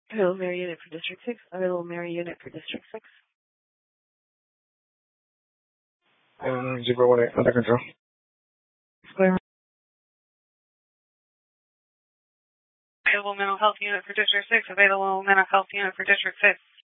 Available Mary unit for District 6. Available Mary unit for District 6. 018 under control. Available mental health unit for District 6. Available mental health unit for District 6.